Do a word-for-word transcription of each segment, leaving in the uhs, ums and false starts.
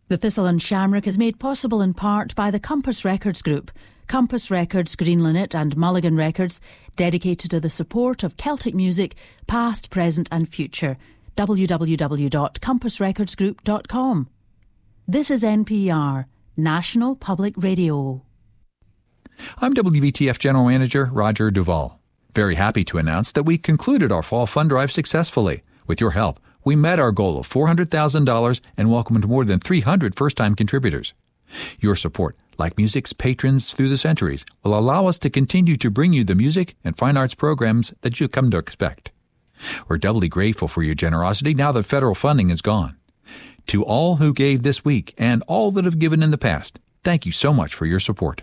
The Thistle and Shamrock is made possible in part by the Compass Records Group. Compass Records, Green Linnet and Mulligan Records, dedicated to the support of Celtic music, past, present and future. w w w dot compass records group dot com. This is N P R, National Public Radio. I'm W V T F General Manager Roger Duvall. Very happy to announce that we concluded our fall fund drive successfully. With your help, we met our goal of four hundred thousand dollars and welcomed more than three hundred first-time contributors. Your support, like music's patrons through the centuries, will allow us to continue to bring you the music and fine arts programs that you've come to expect. We're doubly grateful for your generosity now that federal funding is gone. To all who gave this week and all that have given in the past, thank you so much for your support.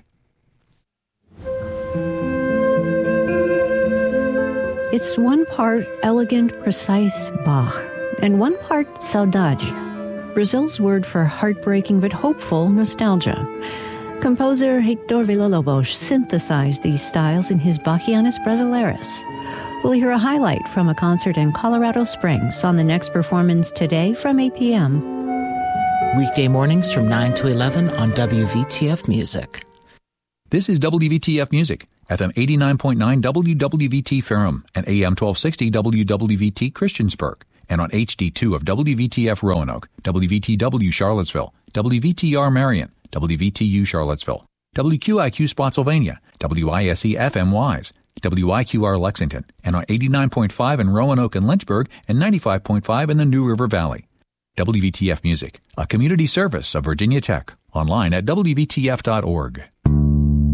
It's one part elegant, precise Bach, and one part saudade, Brazil's word for heartbreaking but hopeful nostalgia. Composer Heitor Villa-Lobos synthesized these styles in his Bachianas Brasileiras. We'll hear a highlight from a concert in Colorado Springs on the next performance today from eight p.m. Weekday mornings from nine to eleven on W V T F Music. This is W V T F Music, F M eighty-nine point nine W W V T Ferrum and A M twelve sixty W W V T Christiansburg, and on H D two of W V T F Roanoke, W V T W Charlottesville, W V T R Marion, W V T U Charlottesville, W Q I Q Spotsylvania, W I S E F M Wise, W I Q R Lexington, and on eighty-nine point five in Roanoke and Lynchburg, and ninety-five point five in the New River Valley. W V T F Music, a community service of Virginia Tech, online at W V T F dot org.